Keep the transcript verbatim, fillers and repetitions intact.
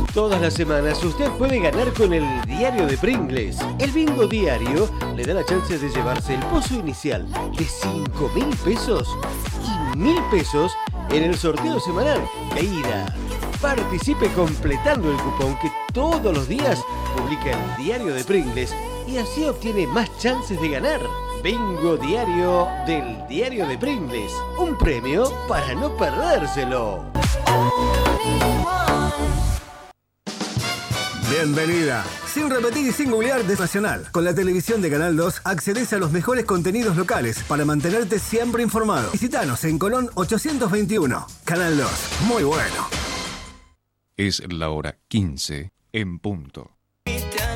Todas las semanas usted puede ganar con el diario de Pringles. El bingo diario le da la chance de llevarse el pozo inicial de cinco mil pesos y mil pesos en el sorteo semanal de ida. Participe completando el cupón que todos los días publica el diario de Pringles y así obtiene más chances de ganar. Bingo diario del diario de Pringles. Un premio para no perdérselo. Bienvenida. Sin repetir y sin googlear de Nacional. Con la televisión de Canal dos accedes a los mejores contenidos locales para mantenerte siempre informado. Visítanos en Colón ochocientos veintiuno. Canal dos. Muy bueno. Es la hora quince en punto.